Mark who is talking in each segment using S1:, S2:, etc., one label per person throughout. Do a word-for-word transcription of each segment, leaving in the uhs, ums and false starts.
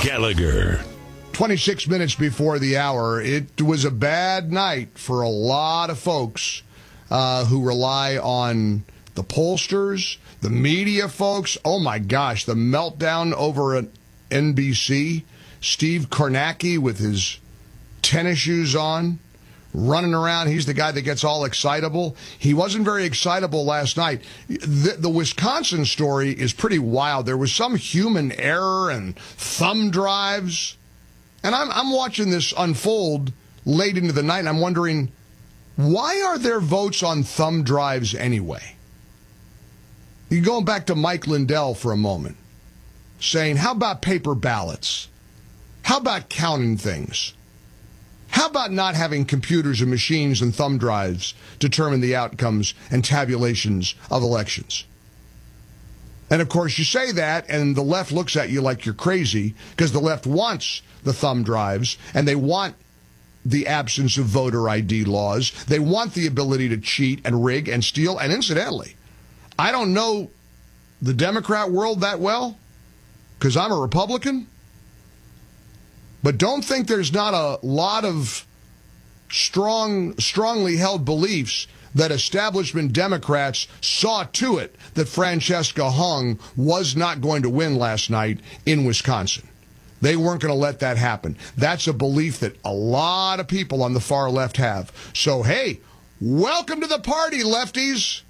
S1: Gallagher.
S2: twenty-six minutes before the hour, it was a bad night for a lot of folks uh, who rely on the pollsters, the media folks. Oh, my gosh, the meltdown over at N B C. Steve Kornacki with his tennis shoes on, running around. He's the guy that gets all excitable. He wasn't very excitable last night. The, the Wisconsin story is pretty wild. There was some human error and thumb drives. And I'm, I'm watching this unfold late into the night, and I'm wondering, why are there votes on thumb drives anyway? You're going back to Mike Lindell for a moment, saying, how about paper ballots? How about counting things? How about not having computers and machines and thumb drives determine the outcomes and tabulations of elections? And, of course, you say that, and the left looks at you like you're crazy because the left wants the thumb drives, and they want the absence of voter I D laws. They want the ability to cheat and rig and steal. And incidentally, I don't know the Democrat world that well because I'm a Republican. But don't think there's not a lot of strong, strongly held beliefs that establishment Democrats saw to it that Francesca Hung was not going to win last night in Wisconsin. They weren't going to let that happen. That's a belief that a lot of people on the far left have. So, hey, welcome to the party, lefties.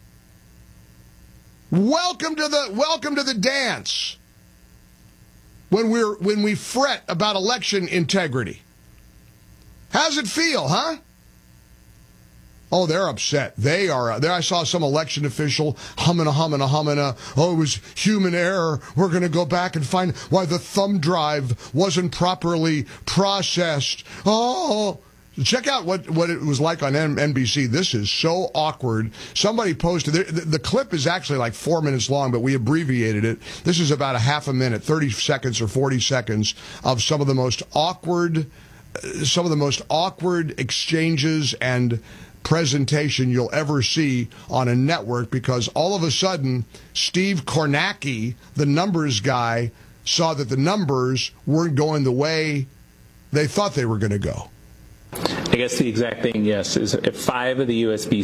S2: Welcome to the welcome to the dance. When we're when we fret about election integrity. How's it feel, huh? Oh, they're upset. They are. There, I saw some election official humming a humming a humming a. Oh, it was human error. We're going to go back and find why the thumb drive wasn't properly processed. Oh, check out what, what it was like on N B C. This is so awkward. Somebody posted, the, the clip is actually like four minutes long, but we abbreviated it. This is about a half a minute, thirty seconds or forty seconds of some of the most awkward, some of the most awkward exchanges and presentation you'll ever see on a network, because all of a sudden, Steve Kornacki, the numbers guy, saw that the numbers weren't going the way they thought they were going to go.
S3: I guess the exact thing, yes, is if five of the U S B